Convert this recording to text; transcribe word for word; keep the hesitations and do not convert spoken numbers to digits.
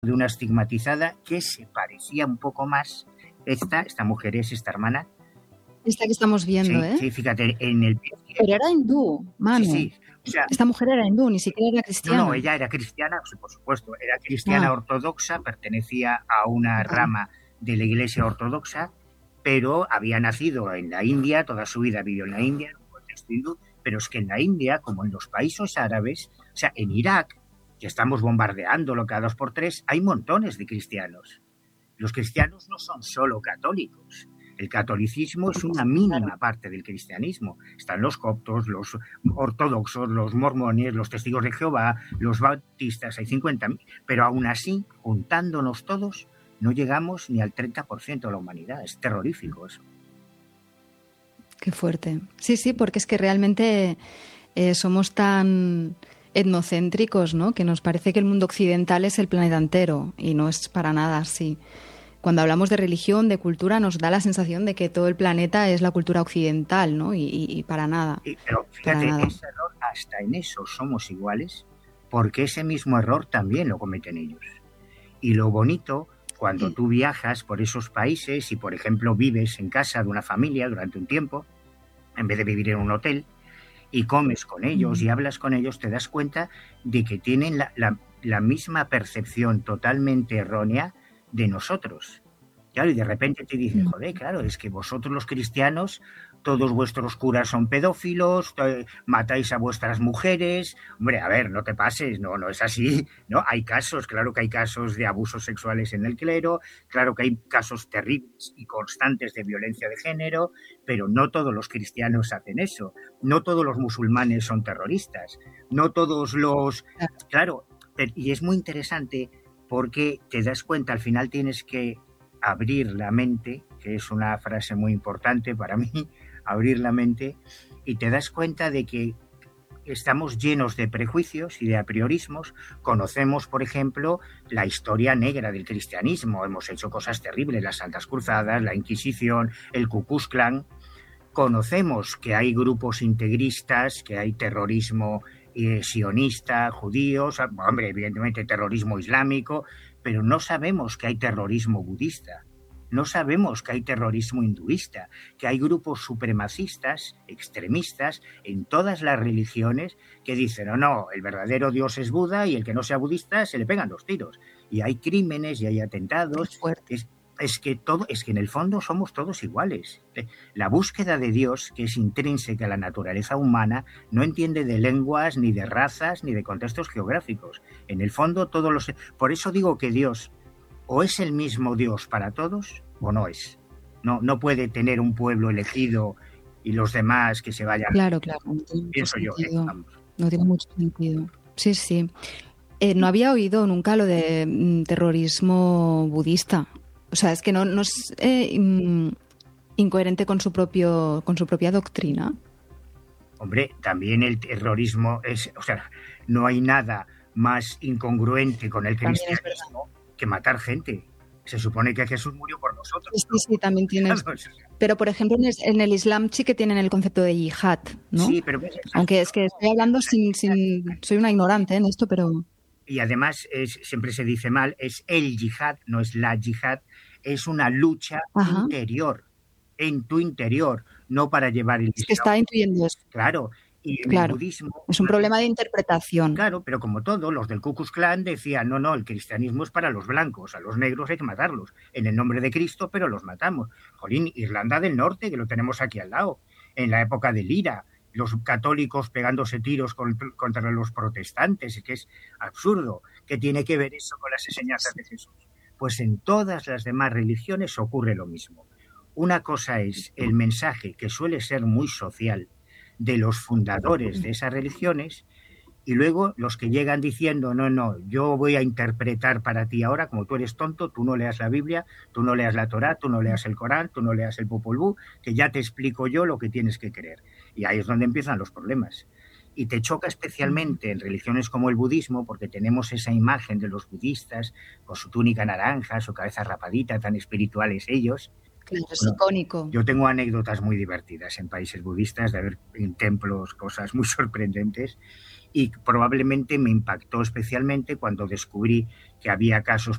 de una estigmatizada que se parecía un poco más. Esta, esta mujer es esta hermana. Esta que estamos viendo, sí, ¿eh? Sí, fíjate, en el... Pero era hindú, Manu. Sí, sí. O sea, esta mujer era hindú, ni siquiera era cristiana. No, no, ella era cristiana, por supuesto, era cristiana ah. ortodoxa, pertenecía a una vale. rama de la Iglesia ortodoxa, pero había nacido en la India, toda su vida vivió en la India, en un contexto hindú, pero es que en la India, como en los países árabes, o sea, en Irak, que estamos bombardeándolo cada dos por tres, hay montones de cristianos. Los cristianos no son solo católicos. El catolicismo es una mínima parte del cristianismo. Están los coptos, los ortodoxos, los mormones, los testigos de Jehová, los bautistas, hay cincuenta mil. Pero aún así, juntándonos todos, no llegamos ni al treinta por ciento de la humanidad. Es terrorífico eso. Qué fuerte. Sí, sí, porque es que realmente eh, somos tan etnocéntricos, ¿no? Que nos parece que el mundo occidental es el planeta entero y no es para nada así. Cuando hablamos de religión, de cultura, nos da la sensación de que todo el planeta es la cultura occidental, ¿no? Y, y, y para nada. Y, pero fíjate, nada. ese error, hasta en eso somos iguales, porque ese mismo error también lo cometen ellos. Y lo bonito, cuando sí. tú viajas por esos países y, por ejemplo, vives en casa de una familia durante un tiempo, en vez de vivir en un hotel, y comes con ellos mm. y hablas con ellos, te das cuenta de que tienen la, la, la misma percepción totalmente errónea de nosotros. Claro, y de repente te dicen, joder, claro, es que vosotros los cristianos, todos vuestros curas son pedófilos, matáis a vuestras mujeres. Hombre, a ver, no te pases, no, no es así, ¿no? Hay casos, claro que hay casos de abusos sexuales en el clero, claro que hay casos terribles y constantes de violencia de género, pero no todos los cristianos hacen eso, no todos los musulmanes son terroristas, no todos los... Claro, y es muy interesante porque te das cuenta, al final tienes que abrir la mente, que es una frase muy importante para mí, abrir la mente, y te das cuenta de que estamos llenos de prejuicios y de apriorismos. Conocemos, por ejemplo, la historia negra del cristianismo, hemos hecho cosas terribles, las Santas Cruzadas, la Inquisición, el Ku Klux Klan. Conocemos que hay grupos integristas, que hay terrorismo eh, sionista, judíos, hombre, evidentemente terrorismo islámico, pero no sabemos que hay terrorismo budista, no sabemos que hay terrorismo hinduista, que hay grupos supremacistas, extremistas, en todas las religiones que dicen, no, no, el verdadero Dios es Buda y el que no sea budista se le pegan los tiros. Y hay crímenes y hay atentados. Es, es, que todo, es que en el fondo somos todos iguales. La búsqueda de Dios, que es intrínseca a la naturaleza humana, no entiende de lenguas, ni de razas, ni de contextos geográficos. En el fondo todos los... Por eso digo que Dios o es el mismo Dios para todos o no es. No, no puede tener un pueblo elegido y los demás que se vayan. Claro, claro. No tiene Pienso yo. Eh, no tiene mucho sentido. Sí, sí. Eh, no había oído nunca lo de mm, terrorismo budista. O sea, es que no, no es eh, in, incoherente con su propio, con su propia doctrina. Hombre, también el terrorismo es, o sea, no hay nada más incongruente con el cristianismo que matar gente. Se supone que Jesús murió por nosotros. Sí, sí, sí, también tienes. Pero, por ejemplo, en el Islam sí que tienen el concepto de yihad, ¿no? Sí, pero... Aunque es que estoy hablando sin... sin soy una ignorante en esto, pero... Y además, es, siempre se dice mal, es el yihad, no es la yihad, es una lucha Ajá. interior, en tu interior, no para llevar el... Es que está intuyendo eso. Claro. Y en claro, el budismo... Es un problema de interpretación. Claro, pero como todo, los del Ku Klux Klan decían, no, no, el cristianismo es para los blancos, a los negros hay que matarlos, en el nombre de Cristo, pero los matamos. Jolín, Irlanda del Norte, que lo tenemos aquí al lado, en la época del IRA, los católicos pegándose tiros con, contra los protestantes, que es absurdo. ¿Qué tiene que ver eso con las enseñanzas de Jesús? Pues en todas las demás religiones ocurre lo mismo. Una cosa es el mensaje, que suele ser muy social, de los fundadores de esas religiones, y luego los que llegan diciendo, no, no, yo voy a interpretar para ti ahora, como tú eres tonto, tú no leas la Biblia, tú no leas la Torá, tú no leas el Corán, tú no leas el Popol Vuh, que ya te explico yo lo que tienes que creer. Y ahí es donde empiezan los problemas. Y te choca especialmente en religiones como el budismo, porque tenemos esa imagen de los budistas con su túnica naranja, su cabeza rapadita, tan espirituales ellos. Claro, es bueno, icónico. Yo tengo anécdotas muy divertidas en países budistas, de ver en templos cosas muy sorprendentes, y probablemente me impactó especialmente cuando descubrí que había casos